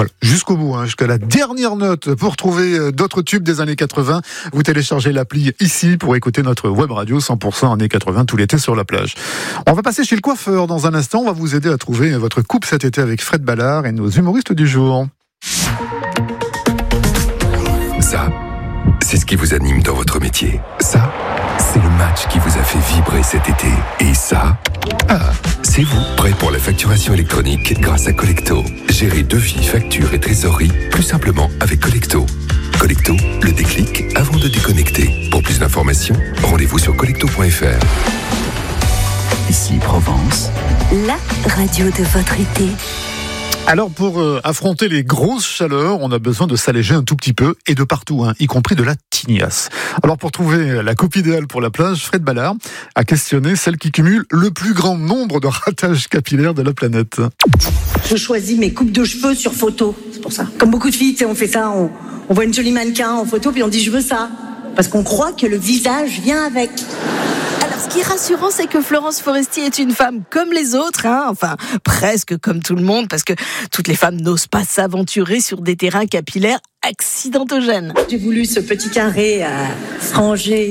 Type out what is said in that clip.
Voilà, jusqu'au bout, jusqu'à la dernière note. Pour trouver d'autres tubes des années 80, vous téléchargez l'appli ici pour écouter notre web radio 100% années 80 tout l'été sur la plage. On va passer chez le coiffeur dans un instant. On va vous aider à trouver votre coupe cet été avec Fred Ballard et nos humoristes du jour. Ça, c'est ce qui vous anime dans votre métier. Ça, c'est le match qui vous a fait vibrer cet été. Et ça, c'est vous, prêt pour la facturation électronique grâce à Collecto. Gérez devis, factures et trésorerie plus simplement avec Collecto. Collecto, le déclic avant de déconnecter. Pour plus d'informations, rendez-vous sur collecto.fr. Ici Provence, la radio de votre été. Alors pour affronter les grosses chaleurs, on a besoin de s'alléger un tout petit peu et de partout, y compris de la tignasse. Alors pour trouver la coupe idéale pour la plage, Fred Ballard a questionné celle qui cumule le plus grand nombre de ratages capillaires de la planète. Je choisis mes coupes de cheveux sur photo, c'est pour ça. Comme beaucoup de filles, on fait ça, on voit une jolie mannequin en photo puis on dit je veux ça. Parce qu'on croit que le visage vient avec. Alors, ce qui est rassurant, c'est que Florence Foresti est une femme comme les autres, enfin, presque comme tout le monde, parce que toutes les femmes n'osent pas s'aventurer sur des terrains capillaires accidentogènes. J'ai voulu ce petit carré frangé